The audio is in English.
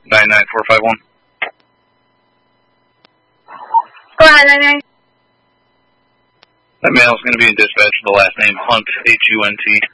99451. Go ahead, 99. That male is going to be in dispatch with the last name Hunt, Hunt.